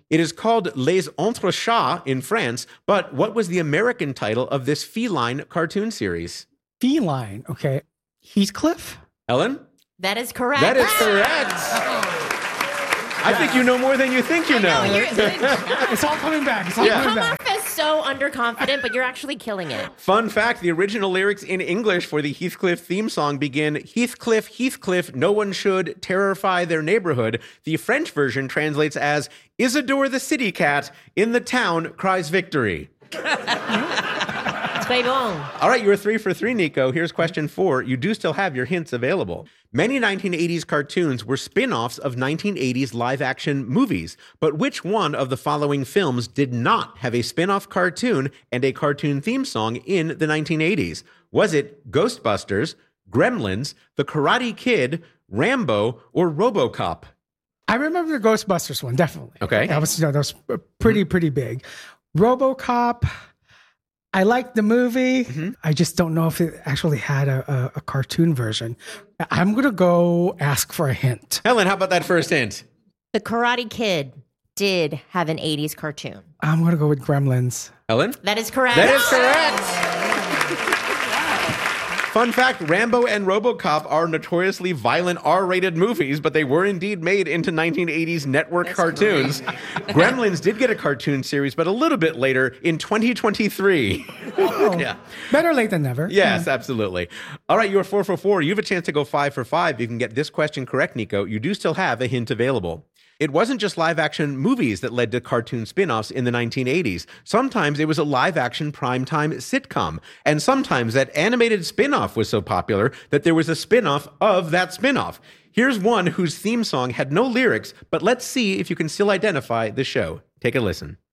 It is called Les Entrechats in France, but what was the American title of this feline cartoon series? Feline. Okay. Heathcliff? Ellen? That is correct. That is correct. I think you know more than you think you know. It's all coming back. It's all You coming come back. off as so underconfident, but you're actually killing it. Fun fact, the original lyrics in English for the Heathcliff theme song begin, Heathcliff, Heathcliff, no one should terrify their neighborhood. The French version translates as, Isidore the city cat in the town cries victory. It's very long. All right, you were 3 for 3, Nico. Here's question 4. You do still have your hints available. Many 1980s cartoons were spin-offs of 1980s live-action movies, but which one of the following films did not have a spin-off cartoon and a cartoon theme song in the 1980s? Was it Ghostbusters, Gremlins, The Karate Kid, Rambo, or RoboCop? I remember the Ghostbusters one, definitely. Okay. That was pretty big. RoboCop, I liked the movie. I just don't know if it actually had a cartoon version. I'm going to go ask for a hint. Helen, how about that first hint? The Karate Kid did have an 80s cartoon. I'm going to go with Gremlins. Ellen? That is correct. That is correct. Fun fact, Rambo and RoboCop are notoriously violent R-rated movies, but they were indeed made into 1980s network cartoons. Gremlins did get a cartoon series, but a little bit later in 2023. Oh, Yeah. Better late than never. Yes, absolutely. All right, you're 4 for 4. You have a chance to go 5 for 5. You can get this question correct, Nico. You do still have a hint available. It wasn't just live-action movies that led to cartoon spin-offs in the 1980s. Sometimes it was a live-action primetime sitcom. And sometimes that animated spin-off was so popular that there was a spin-off of that spin-off. Here's one whose theme song had no lyrics, but let's see if you can still identify the show. Take a listen.